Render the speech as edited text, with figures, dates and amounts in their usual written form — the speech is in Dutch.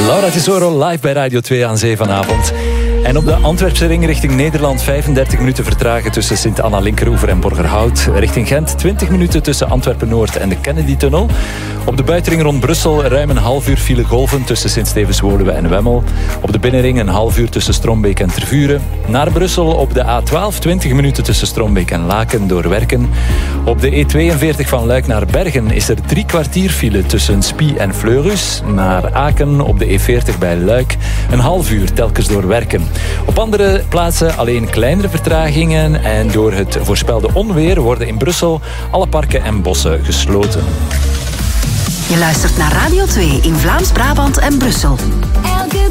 Laura Tesoro live bij Radio 2 aan Zee vanavond. En op de Antwerpse ring richting Nederland 35 minuten vertragen tussen Sint-Anna-Linkeroever en Borgerhout. Richting Gent 20 minuten tussen Antwerpen-Noord en de Kennedy-tunnel. Op de buitenring rond Brussel ruim een half uur file golven tussen Sint-Stevens-Woluwe en Wemmel. Op de binnenring een half uur tussen Strombeek en Tervuren. Naar Brussel op de A12 20 minuten tussen Strombeek en Laken door Werken. Op de E42 van Luik naar Bergen is er 3 kwartier file tussen Spie en Fleurus. Naar Aken op de E40 bij Luik een half uur telkens door Werken. Op andere plaatsen alleen kleinere vertragingen en door het voorspelde onweer worden in Brussel alle parken en bossen gesloten. Je luistert naar Radio 2 in Vlaams-Brabant en Brussel. Elke